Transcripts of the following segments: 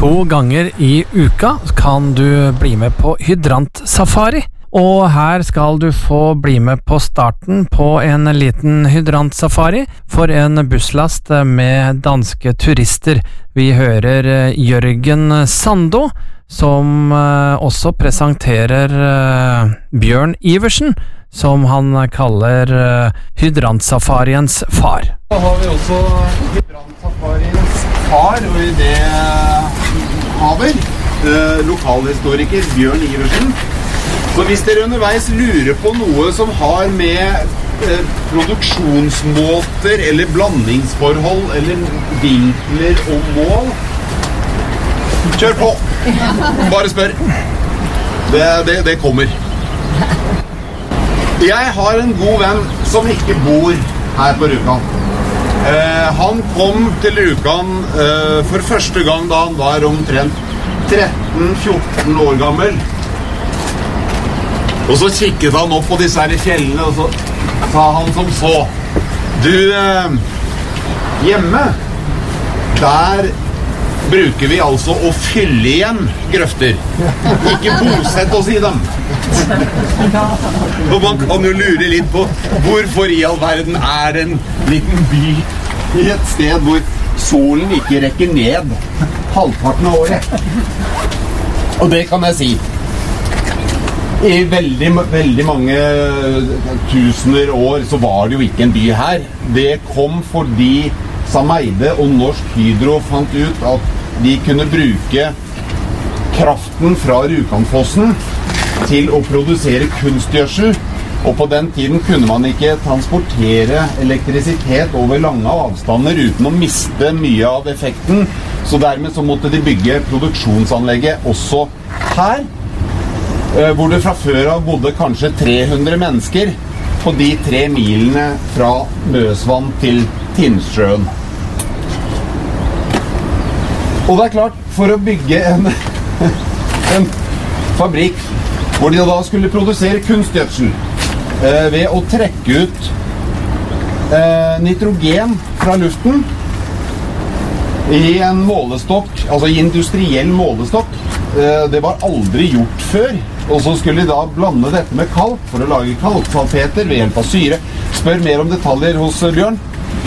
2 ganger i uka kan du bli med på hydrantsafari. Og her skal du få bli med på starten på en liten hydrantsafari for en busslast med danske turister. Vi hører Jørgen Sando, som også presenterer Bjørn Iversen, som han kaller hydrantsafariens far. Da har vi også hydrantsafariens far, og i det haver lokalhistoriker Bjørn Iversen. Så hvis dere underveis lurer på noe som har med produksjonsmåter eller blandingsforhold eller vinkler og mål, kjør på! Bare spør. Det kommer. Jeg har en god venn som ikke bor her på Rjukan. Han kom til Rjukan for første gang da han var omtrent 13-14 år gammel. Og så kikket han opp på disse her fjellene, og så sa han som så: Du, hjemme, der bruker vi altså å fylle igjen grøfter. Ikke bosette oss i dem. Og man kan jo lure litt på hvorfor i all verden er en liten by i et sted hvor solen ikke rekker ned halvparten av året. Og det kan jeg si. I veldig mange tusener år så var det jo ikke en by her. Det kom fordi Sameide og Norsk Hydro fant ut at de kunne bruke kraften fra Rjukanfossen til å produsere kunstgjødsel. Og på den tiden kunne man ikke transportere elektrisitet over lange avstander uten å miste mye av effekten. Så dermed så måtte de bygge produksjonsanlegget også her, hvor det fra før av bodde kanskje 300 mennesker på de 3 milene fra Møsvann til Tinnsjøen. Og det er klart, for å bygge en fabrikk hvor de da skulle produsere kunstgjødsel ved å trekke ut nitrogen fra luften i en målestokk, altså i industriell målestokk. Det var aldri gjort før. Og så skulle de da blande dette med kalk for å lage kalksalpeter ved hjelp av syre. Spør mer om detaljer hos Bjørn.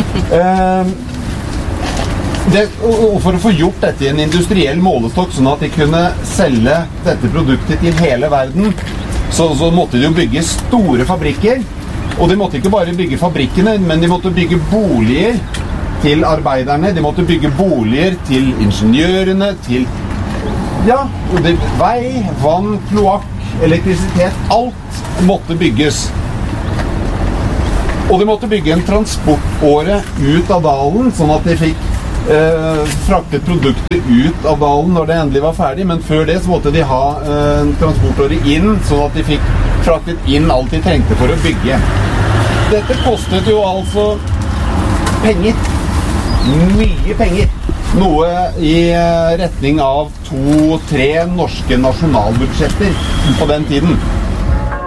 Og for å få gjort dette i en industriell målestokk, sånn at de kunne selge dette produktet til hele verden, så måtte de jo bygge store fabrikker. Og de måtte ikke bare bygge fabrikkene, men de måtte bygge boliger til arbeiderne. De måtte bygge boliger til ingeniørene, til vei, vann, kloakk, elektrisitet, alt måtte bygges. Og de måtte bygge en transportåre ut av dalen, sånn at de fikk fraktet produkter ut av dalen når det endelig var ferdig, men før det så måtte de ha en transportåre inn, sånn at de fikk fraktet inn alt de trengte for å bygge. Dette kostet jo altså penger. Mye penger. Noe i retning av 2-3 norske nasjonalbudsjetter på den tiden.